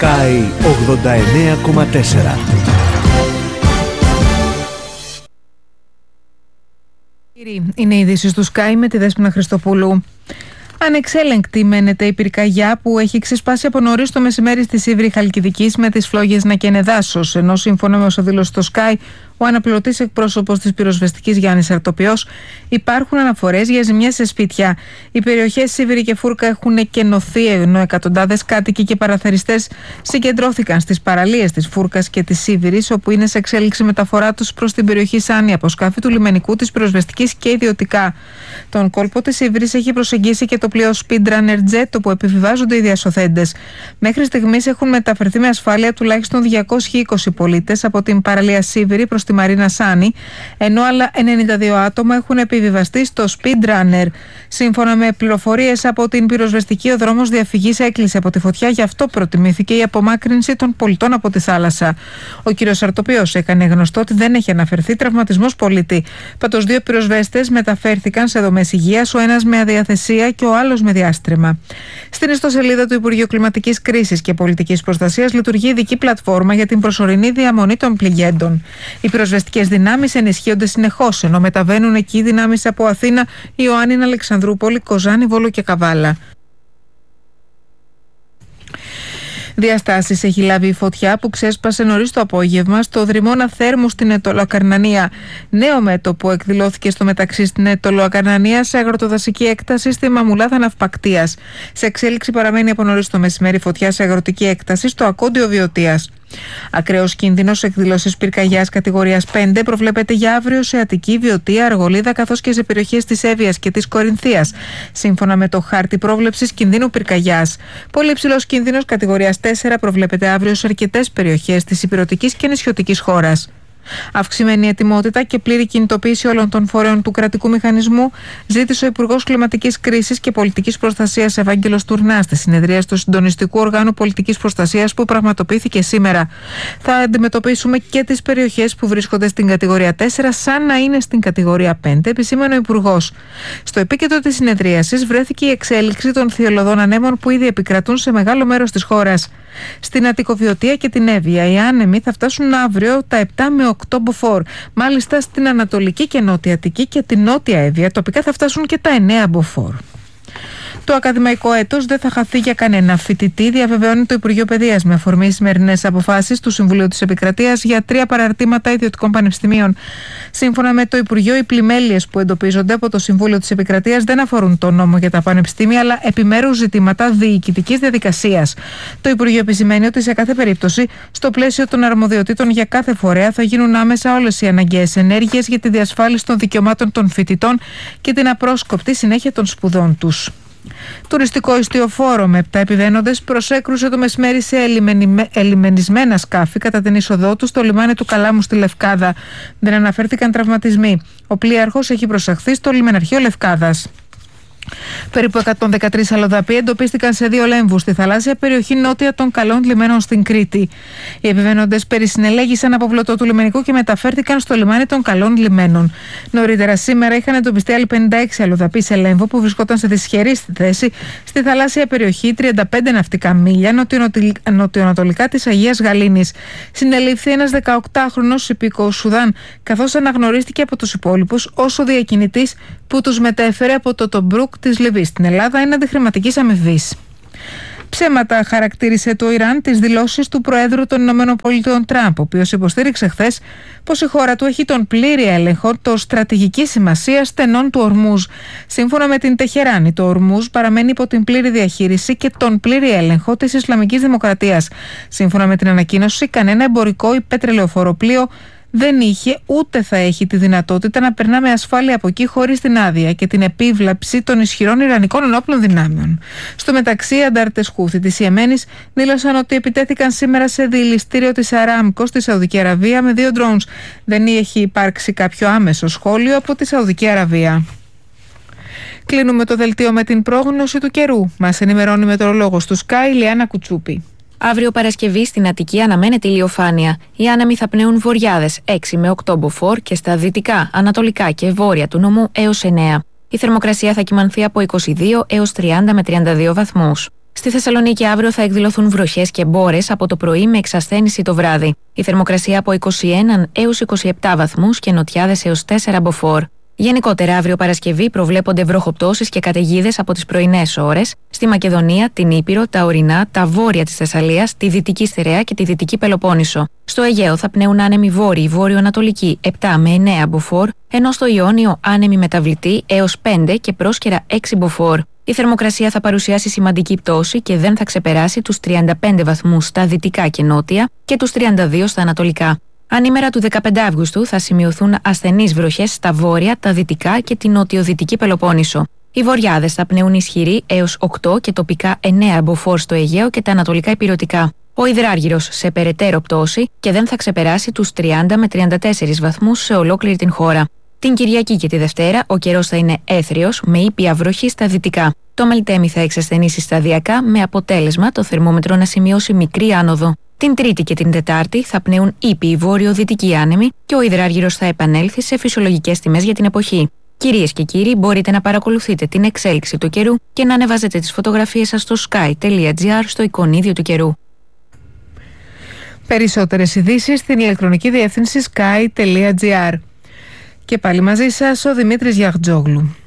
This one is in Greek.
Sky 89,4. Είναι οι ειδήσεις του Sky με τη Δέσποινα Χριστοπούλου. Ανεξέλεγκτη μένεται η πυρκαγιά που έχει ξεσπάσει από νωρίς το μεσημέρι στη Σίβρη Χαλκιδικής με τις φλόγες να καίνε δάσος, ενώ σύμφωνα με όσα δήλωσε στο Sky ο αναπληρωτής εκπρόσωπος της πυροσβεστικής Γιάννης Αρτοπιός, υπάρχουν αναφορές για ζημιές σε σπίτια. Οι περιοχές Σίβρη και Φούρκα έχουν εκενωθεί, ενώ εκατοντάδες κάτοικοι και παραθεριστές συγκεντρώθηκαν στις παραλίες της Φούρκας και της Σίβηρης, όπου είναι σε εξέλιξη μεταφορά τους προς την περιοχή Σάνη από σκάφη του λιμενικού, της πυροσβεστικής και ιδιωτικά. Τον κόλπο της Σίβηρης έχει προσεγγίσει και το πλοίο Speedrunner Jet, όπου επιβιβάζονται οι διασωθέντες. Μέχρι στιγμής έχουν μεταφερθεί με ασφάλεια τουλάχιστον 220 πολίτες από την παραλία Σίβηρη προς τη Μαρίνα Σάνη, ενώ άλλα 92 άτομα έχουν επιβιβαστεί στο Speedrunner. Σύμφωνα με πληροφορίες από την πυροσβεστική, ο δρόμος διαφυγής έκλεισε από τη φωτιά, γι' αυτό προτιμήθηκε η απομάκρυνση των πολιτών από τη θάλασσα. Ο κ. Αρτοπιός έκανε γνωστό ότι δεν έχει αναφερθεί τραυματισμός πολίτη. Πάντως, δύο πυροσβέστες μεταφέρθηκαν σε δομές υγείας, ο ένας με αδιαθεσία και ο άλλος με διάστρεμα. Στην ιστοσελίδα του Υπουργείου Κλιματικής Κρίσης και Πολιτικής Προστασίας λειτουργεί ειδική πλατφόρμα για την προσωρινή διαμονή των πληγέντων. Οι πυροσβεστικές δυνάμεις ενισχύονται συνεχώς, ενώ μεταβαίνουν εκεί δυνάμεις από Αθήνα, Ιωάννινα, Αλεξανδρούπολη, Κοζάνη, Βόλο και Καβάλα. Διαστάσεις έχει λάβει η φωτιά που ξέσπασε νωρίς το απόγευμα στο δρυμώνα Θέρμου στην Αιτωλοακαρνανία. Νέο μέτωπο εκδηλώθηκε στο μεταξύ στην Αιτωλοακαρνανία σε αγροτοδασική έκταση στη Μαμουλάδα Ναυπακτίας. Σε εξέλιξη παραμένει από νωρίς το μεσημέρι φωτιά σε αγροτική έκταση στο Ακόντιο Βιωτίας. Ακραίος κίνδυνος εκδηλώσεις πυρκαγιάς κατηγορίας 5 προβλέπεται για αύριο σε Αττική, Βιωτία, Αργολίδα καθώς και σε περιοχές της Εύβοιας και της Κορινθίας, σύμφωνα με το χάρτη πρόβλεψης κινδύνου πυρκαγιάς. Πολύ υψηλός κίνδυνος κατηγορίας 4 προβλέπεται αύριο σε αρκετές περιοχές της ηπειρωτικής και νησιωτικής χώρας. Αυξημένη ετοιμότητα και πλήρη κινητοποίηση όλων των φορέων του κρατικού μηχανισμού ζήτησε ο Υπουργός Κλιματικής Κρίσης και Πολιτικής Προστασίας Ευάγγελος Τουρνάς στη συνεδρία του Συντονιστικού Οργάνου Πολιτικής Προστασίας που πραγματοποιήθηκε σήμερα. Θα αντιμετωπίσουμε και τις περιοχές που βρίσκονται στην κατηγορία 4 σαν να είναι στην κατηγορία 5, επισήμανε ο Υπουργός. Στο επίκεντρο της συνεδρίασης βρέθηκε η εξέλιξη των θειολωδών ανέμων που ήδη επικρατούν σε μεγάλο μέρος της χώρας. Στην Αττικοβιωτία και την Εύβοια οι άνεμοι θα φτάσουν αύριο τα 7 με 8 μποφόρ. Μάλιστα στην Ανατολική και Νότια Αττική και την Νότια Εύβοια τοπικά θα φτάσουν και τα 9 μποφόρ. Το ακαδημαϊκό έτος δεν θα χαθεί για κανένα φοιτητή, διαβεβαιώνει το Υπουργείο Παιδείας με αφορμή σημερινές αποφάσεις του Συμβουλίου της Επικρατείας για 3 παραρτήματα ιδιωτικών πανεπιστημίων. Σύμφωνα με το Υπουργείο, οι πλημέλειες που εντοπίζονται από το Συμβούλιο της Επικρατείας δεν αφορούν το νόμο για τα πανεπιστήμια, αλλά επιμέρους ζητήματα διοικητικής διαδικασίας. Το Υπουργείο επισημαίνει ότι σε κάθε περίπτωση, στο πλαίσιο των αρμοδιοτήτων για κάθε φορέα, θα γίνουν άμεσα όλες οι αναγκαίες ενέργειες για τη διασφάλιση των δικαιωμάτων των φοιτητών και την απρόσκοπτη συνέχεια των σπουδών τους. Τουριστικό ιστιοφόρο με 7 επιβαίνοντες προσέκρουσε το μεσημέρι σε ελιμενισμένα σκάφη κατά την είσοδό του στο λιμάνι του Καλάμου στη Λευκάδα. Δεν αναφέρθηκαν τραυματισμοί. Ο πλοίαρχος έχει προσαχθεί στο λιμεναρχείο Λευκάδας. Περίπου 113 αλλοδαποί εντοπίστηκαν σε 2 λέμβους στη θαλάσσια περιοχή νότια των Καλών Λιμένων στην Κρήτη. Οι επιβαίνοντες περισυνελέγησαν από πλωτό του λιμενικού και μεταφέρθηκαν στο λιμάνι των Καλών Λιμένων. Νωρίτερα σήμερα είχαν εντοπιστεί άλλοι 56 αλλοδαποί σε λέμβο που βρισκόταν σε δυσχερή θέση στη θαλάσσια περιοχή 35 ναυτικά μίλια νοτιοανατολικά της Αγίας Γαλήνης. Συνελήφθη ένας 18χρονος υπήκοος Σουδάν, καθώς αναγνωρίστηκε από τους υπόλοιπους ως ο διακινητής που τους μετέφερε από το Τομπρούκ της Λιβύης στην Ελλάδα έναντι χρηματικής αμοιβής. Ψέματα χαρακτήρισε το Ιράν τις δηλώσεις του Προέδρου των ΗΠΑ Τραμπ, ο οποίος υποστήριξε χθες πως η χώρα του έχει τον πλήρη έλεγχο των στρατηγικής σημασίας στενών του Ορμούζ. Σύμφωνα με την Τεχεράνη, το Ορμούζ παραμένει υπό την πλήρη διαχείριση και τον πλήρη έλεγχο της Ισλαμικής Δημοκρατίας. Σύμφωνα με την ανακοίνωση, κανένα εμπορικό ή πετρελαιοφόρο πλοίο δεν είχε ούτε θα έχει τη δυνατότητα να περνά με ασφάλεια από εκεί χωρίς την άδεια και την επίβλαψη των ισχυρών Ιρανικών ενόπλων δυνάμεων. Στο μεταξύ, οι αντάρτες Χούθη της Ιεμένης δήλωσαν ότι επιτέθηκαν σήμερα σε διελιστήριο της Αράμκο στη Σαουδική Αραβία με 2 drones. Δεν έχει υπάρξει κάποιο άμεσο σχόλιο από τη Σαουδική Αραβία. Κλείνουμε το δελτίο με την πρόγνωση του καιρού. Μας ενημερώνει η μετεωρολόγος του Sky, Λιάννα Κουτσούπη. Αύριο Παρασκευή στην Αττική αναμένεται ηλιοφάνεια. Οι άνεμοι θα πνέουν βορειάδες 6 με 8 μποφόρ και στα δυτικά, ανατολικά και βόρεια του νομού έως 9. Η θερμοκρασία θα κυμανθεί από 22 έως 30 με 32 βαθμούς. Στη Θεσσαλονίκη αύριο θα εκδηλωθούν βροχές και μπόρες από το πρωί με εξασθένηση το βράδυ. Η θερμοκρασία από 21 έως 27 βαθμούς και νοτιάδες έως 4 μποφόρ. Γενικότερα, αύριο Παρασκευή προβλέπονται βροχοπτώσεις και καταιγίδες από τις πρωινές ώρες στη Μακεδονία, την Ήπειρο, τα ορεινά, τα βόρεια της Θεσσαλίας, τη Δυτική Στερεά και τη Δυτική Πελοπόννησο. Στο Αιγαίο θα πνέουν άνεμοι βόρειοι, βόρειο-ανατολικοί 7 με 9 μποφόρ, ενώ στο Ιόνιο άνεμοι μεταβλητοί έως 5 και πρόσκαιρα 6 μποφόρ. Η θερμοκρασία θα παρουσιάσει σημαντική πτώση και δεν θα ξεπεράσει τους 35 βαθμούς στα δυτικά και νότια και τους 32 στα ανατολικά. Ανήμερα του 15 Αυγούστου θα σημειωθούν ασθενείς βροχές στα βόρεια, τα δυτικά και την νοτιοδυτική Πελοπόννησο. Οι βοριάδες θα πνέουν ισχυροί έως 8 και τοπικά 9 μποφόρ στο Αιγαίο και τα ανατολικά ηπειρωτικά. Ο υδράργυρος σε περαιτέρω πτώση και δεν θα ξεπεράσει τους 30 με 34 βαθμούς σε ολόκληρη την χώρα. Την Κυριακή και τη Δευτέρα ο καιρός θα είναι έθριος με ήπια βροχή στα δυτικά. Το Μελτέμι θα εξασθενήσει σταδιακά με αποτέλεσμα το θερμόμετρο να σημειώσει μικρή άνοδο. Την Τρίτη και την Τετάρτη θα πνέουν ήπιοι βόρειο-δυτικοί άνεμοι και ο υδράργυρος θα επανέλθει σε φυσιολογικές τιμές για την εποχή. Κυρίες και κύριοι, μπορείτε να παρακολουθείτε την εξέλιξη του καιρού και να ανεβάζετε τις φωτογραφίες σας στο sky.gr στο εικονίδιο του καιρού. Περισσότερες ειδήσεις στην ηλεκτρονική διεύθυνση sky.gr. Και πάλι μαζί σας ο Δημήτρης Γιαχτζόγλου.